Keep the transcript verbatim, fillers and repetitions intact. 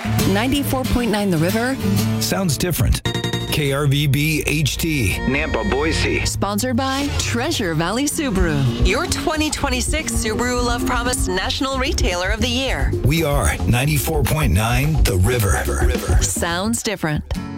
ninety-four point nine The River. Sounds different. K R V B H T, Nampa, Boise. Sponsored by Treasure Valley Subaru. Your twenty twenty-six Subaru Love Promise National Retailer of the Year. We are ninety-four point nine The River. Sounds different.